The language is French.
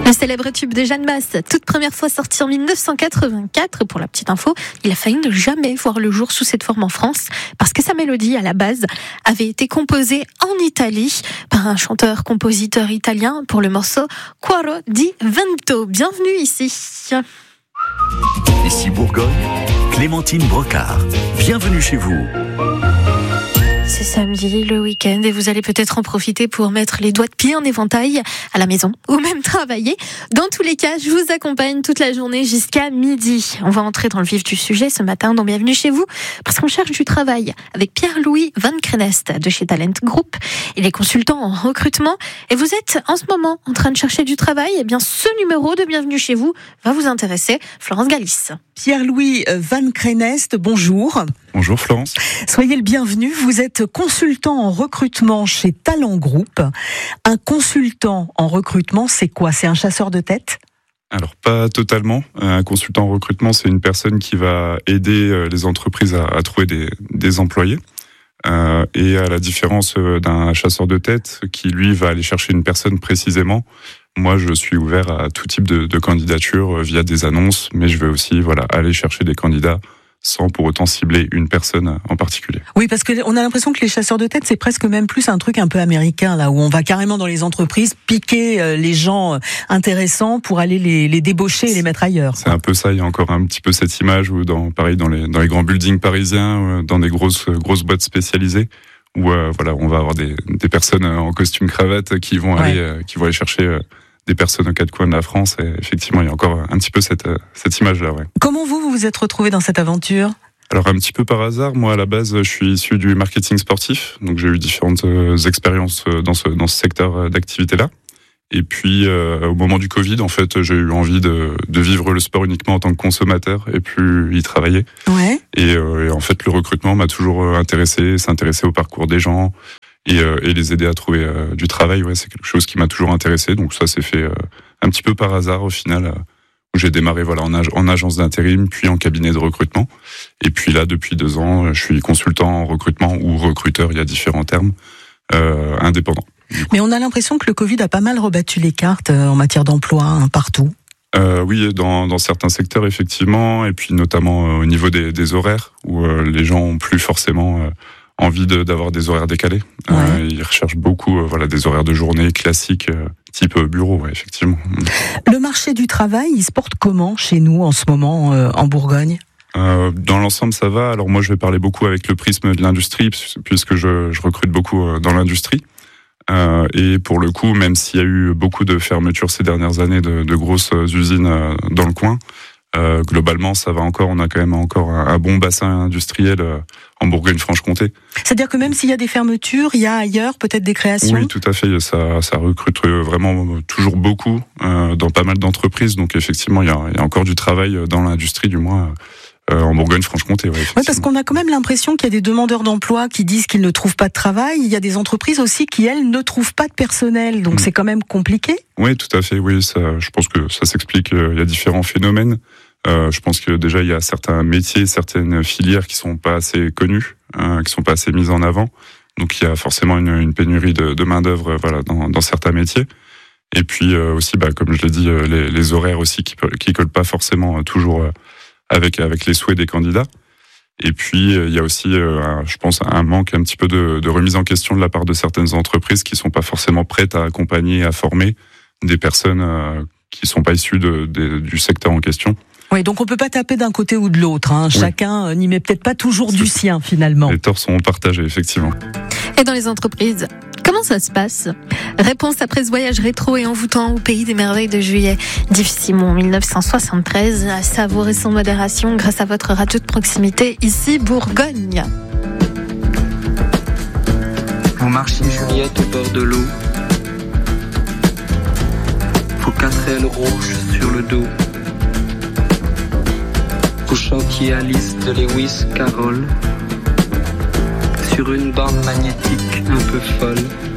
Le célèbre tube de Jeanne Masse, toute première fois sorti en 1984, pour la petite info, il a failli ne jamais voir le jour sous cette forme en France, parce que sa mélodie, à la base, avait été composée en Italie par un chanteur-compositeur italien pour le morceau Cuore di Vento. Bienvenue ici. Ici Bourgogne, Clémentine Brocard. Bienvenue chez vous. C'est samedi, le week-end, et vous allez peut-être en profiter pour mettre les doigts de pied en éventail à la maison ou même travailler. Dans tous les cas, je vous accompagne toute la journée jusqu'à midi. On va entrer dans le vif du sujet ce matin, donc bienvenue chez vous, parce qu'on cherche du travail avec Pierre-Louis Van Krenest de chez Talent Group. Il est consultant en recrutement et vous êtes en ce moment en train de chercher du travail. Eh bien, ce numéro de Bienvenue chez vous va vous intéresser. Florence Galis. Pierre-Louis Van Krenest, bonjour. Bonjour Florence. Soyez le bienvenu. Vous êtes consultant en recrutement chez Talent Group. Un consultant en recrutement, c'est quoi ? C'est un chasseur de tête ? Alors pas totalement. Un consultant en recrutement, c'est une personne qui va aider les entreprises à trouver des employés. Et à la différence d'un chasseur de tête qui lui va aller chercher une personne précisément, moi je suis ouvert à tout type de candidature via des annonces, mais je vais aussi aller chercher des candidats sans pour autant cibler une personne en particulier. Oui, parce qu'on a l'impression que les chasseurs de tête, c'est presque même plus un truc un peu américain, là, où on va carrément dans les entreprises piquer les gens intéressants pour aller les débaucher et les mettre ailleurs. C'est un peu ça, il y a encore un petit peu cette image où dans les grands buildings parisiens, dans des grosses boîtes spécialisées, où on va avoir des personnes en costume cravate qui vont aller chercher des personnes aux quatre coins de la France, et effectivement il y a encore un petit peu cette image-là. Ouais. Comment vous vous êtes retrouvé dans cette aventure ? Alors un petit peu par hasard, moi à la base je suis issu du marketing sportif, donc j'ai eu différentes expériences dans ce secteur d'activité-là. Et puis au moment du Covid, en fait, j'ai eu envie de vivre le sport uniquement en tant que consommateur et plus y travailler. Ouais. Et en fait le recrutement m'a toujours intéressé, s'intéresser au parcours des gens. Et les aider à trouver du travail, c'est quelque chose qui m'a toujours intéressé. Donc ça s'est fait un petit peu par hasard au final, où j'ai démarré en agence d'intérim, puis en cabinet de recrutement. Et puis là, depuis 2 ans, je suis consultant en recrutement ou recruteur, il y a différents termes, indépendant. Mais on a l'impression que le Covid a pas mal rebattu les cartes en matière d'emploi, partout. Oui, dans certains secteurs effectivement, et puis notamment au niveau des horaires, où les gens ont plus forcément envie d'avoir des horaires décalés. Ouais. Ils recherchent beaucoup des horaires de journée classiques, type bureau, effectivement. Le marché du travail, il se porte comment chez nous en ce moment en Bourgogne ? Dans l'ensemble, ça va. Alors moi, je vais parler beaucoup avec le prisme de l'industrie, puisque je recrute beaucoup dans l'industrie. Et pour le coup, même s'il y a eu beaucoup de fermetures ces dernières années de grosses usines dans le coin, globalement, ça va encore. On a quand même encore un bon bassin industriel en Bourgogne-Franche-Comté. C'est-à-dire que même s'il y a des fermetures, il y a ailleurs peut-être des créations ? Oui, tout à fait. Ça recrute vraiment toujours beaucoup dans pas mal d'entreprises. Donc effectivement, il y a encore du travail dans l'industrie, du moins en Bourgogne-Franche-Comté. Oui, parce qu'on a quand même l'impression qu'il y a des demandeurs d'emploi qui disent qu'ils ne trouvent pas de travail. Il y a des entreprises aussi qui, elles, ne trouvent pas de personnel. Donc c'est quand même compliqué. Oui, tout à fait. Oui, je pense que ça s'explique. Il y a différents phénomènes. Je pense que déjà il y a certains métiers, certaines filières qui sont pas assez connues, qui sont pas assez mises en avant. Donc il y a forcément une pénurie de main d'œuvre, dans certains métiers. Et puis aussi, comme je l'ai dit, les horaires aussi qui collent pas forcément toujours avec les souhaits des candidats. Et puis il y a aussi, je pense, un manque un petit peu de remise en question de la part de certaines entreprises qui sont pas forcément prêtes à accompagner, à former des personnes qui sont pas issues du secteur en question. Oui, donc on peut pas taper d'un côté ou de l'autre. Oui. Chacun n'y met peut-être pas toujours du sien, finalement. Les torts sont partagés, effectivement. Et dans les entreprises, comment ça se passe ? Réponse après ce voyage rétro et envoûtant au pays des merveilles de juillet. Yves Simon, 1973, à savourer sans modération grâce à votre radio de proximité, ici Bourgogne. Vous marchez Juliette au bord de l'eau, vos 4 ailes rouges sur le dos. Vous chantiez Alice de Lewis Carroll sur une bande magnétique un peu folle.